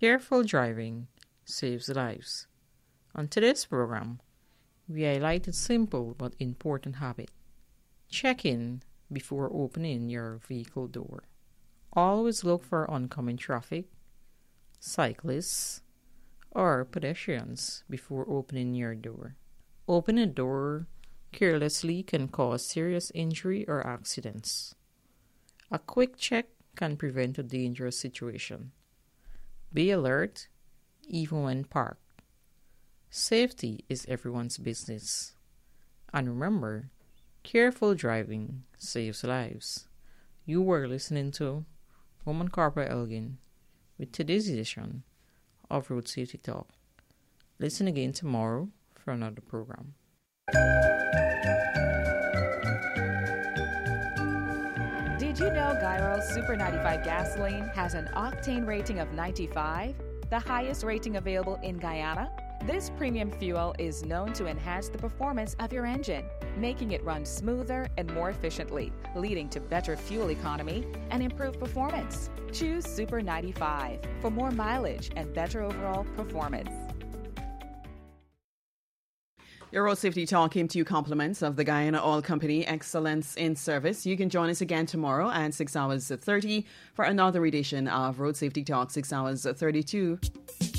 Careful driving saves lives. On today's program, we highlight a simple but important habit. Check in before opening your vehicle door. Always look for oncoming traffic, cyclists, or pedestrians before opening your door. Opening a door carelessly can cause serious injury or accidents. A quick check can prevent a dangerous situation. Be alert even when parked. Safety is everyone's business. And remember, careful driving saves lives. You were listening to Woman Corporal Elgin with today's edition of Road Safety Talk. Listen again tomorrow for another program. Did you know Gyro Super 95 gasoline has an octane rating of 95, the highest rating available in Guyana? This premium fuel is known to enhance the performance of your engine, making it run smoother and more efficiently, leading to better fuel economy and improved performance. Choose Super 95 for more mileage and better overall performance. Your Road Safety Talk came to you compliments of the Guyana Oil Company Excellence in Service. You can join us again tomorrow at 6 hours 30 for another edition of Road Safety Talk, 6 hours 32.